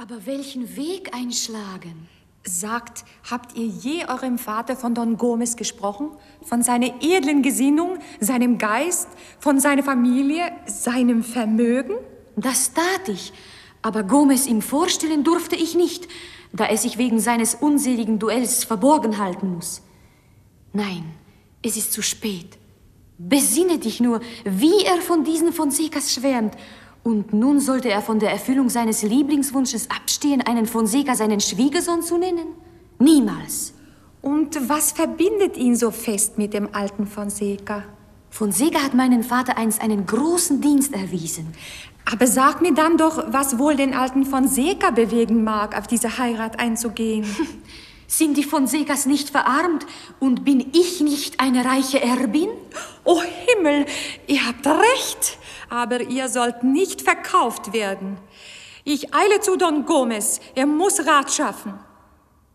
Aber welchen Weg einschlagen? Sagt, habt ihr je eurem Vater von Don Gomez gesprochen? Von seiner edlen Gesinnung, seinem Geist, von seiner Familie, seinem Vermögen? Das tat ich, aber Gomez ihm vorstellen durfte ich nicht, da er sich wegen seines unseligen Duells verborgen halten muss. Nein, es ist zu spät. Besinne dich nur, wie er von diesen Fonsecas schwärmt. Und nun sollte er von der Erfüllung seines Lieblingswunsches abstehen, einen Fonseca seinen Schwiegersohn zu nennen? Niemals. Und was verbindet ihn so fest mit dem alten Fonseca? Fonseca hat meinen Vater einst einen großen Dienst erwiesen. Aber sag mir dann doch, was wohl den alten Fonseca bewegen mag, auf diese Heirat einzugehen. Sind die Fonsecas nicht verarmt und bin ich nicht eine reiche Erbin? Oh Himmel, ihr habt recht, aber ihr sollt nicht verkauft werden. Ich eile zu Don Gomez, er muss Rat schaffen.